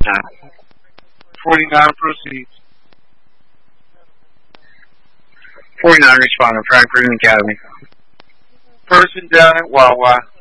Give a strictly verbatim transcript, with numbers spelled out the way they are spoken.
Nah. forty-nine proceeds. forty-nine responding, Frankfurt Academy. Person down at Wawa.